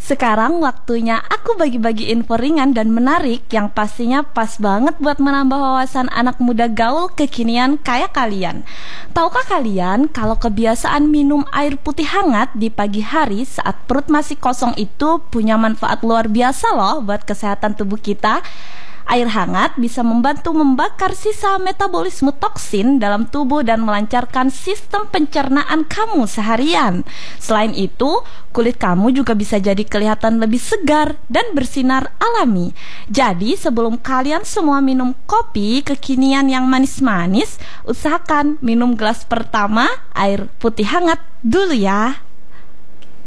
Sekarang waktunya aku bagi-bagi info ringan dan menarik yang pastinya pas banget buat menambah wawasan anak muda gaul kekinian kayak kalian. Tahukah kalian kalau kebiasaan minum air putih hangat di pagi hari saat perut masih kosong itu punya manfaat luar biasa loh buat kesehatan tubuh kita? Air hangat bisa membantu membakar sisa metabolisme toksin dalam tubuh dan melancarkan sistem pencernaan kamu seharian. Selain itu, kulit kamu juga bisa jadi kelihatan lebih segar dan bersinar alami. Jadi, sebelum kalian semua minum kopi kekinian yang manis-manis, usahakan minum gelas pertama air putih hangat dulu ya.